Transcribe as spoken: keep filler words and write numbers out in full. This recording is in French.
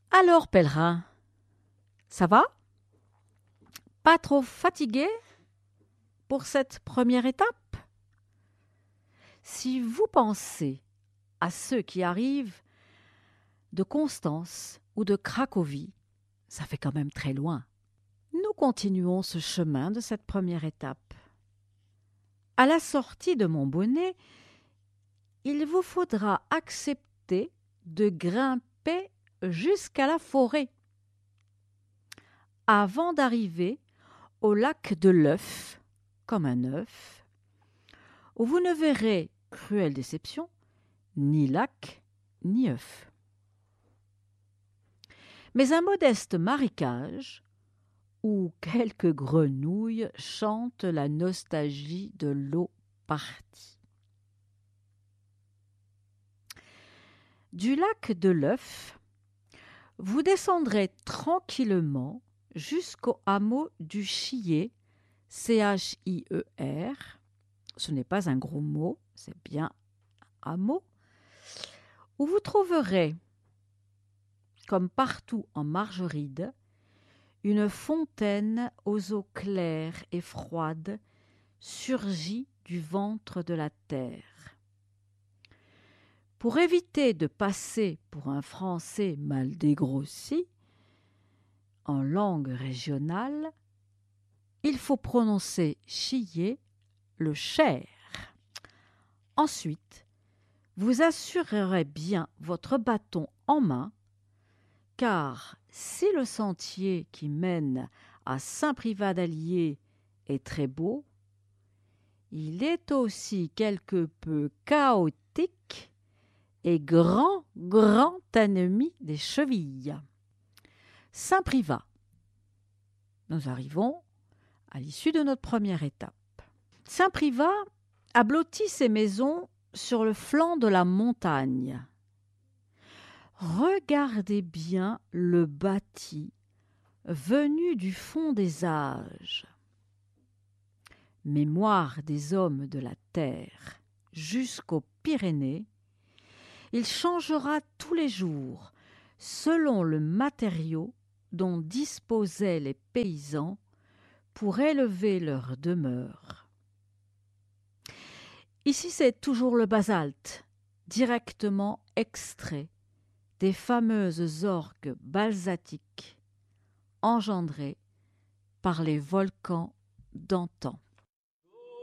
Alors, pèlerin, ça va? Pas trop fatigué pour cette première étape? Si vous pensez à ceux qui arrivent de Constance ou de Cracovie, ça fait quand même très loin. Nous continuons ce chemin de cette première étape. À la sortie de Montbonnet, il vous faudra accepter de grimper jusqu'à la forêt avant d'arriver au lac de l'œuf, comme un œuf, où vous ne verrez, cruelle déception, ni lac ni œuf. Mais un modeste marécage où quelques grenouilles chantent la nostalgie de l'eau partie. Du lac de l'œuf, vous descendrez tranquillement jusqu'au hameau du Chier, C H I E R. Ce n'est pas un gros mot, c'est bien un hameau, où vous trouverez, comme partout en Margeride, une fontaine aux eaux claires et froides surgie du ventre de la terre. Pour éviter de passer pour un Français mal dégrossi, en langue régionale, il faut prononcer chier le cher. Ensuite, vous assurerez bien votre bâton en main, car si le sentier qui mène à Saint-Privat-d'Allier est très beau, il est aussi quelque peu chaotique et grand, grand ennemi des chevilles. Saint-Privat. Nous arrivons à l'issue de notre première étape. Saint-Privat a blotti ses maisons sur le flanc de la montagne. Regardez bien le bâti venu du fond des âges. Mémoire des hommes de la terre jusqu'aux Pyrénées, il changera tous les jours selon le matériau dont disposaient les paysans pour élever leur demeure. Ici, c'est toujours le basalte, directement extrait des fameuses orgues basaltiques engendrées par les volcans d'antan.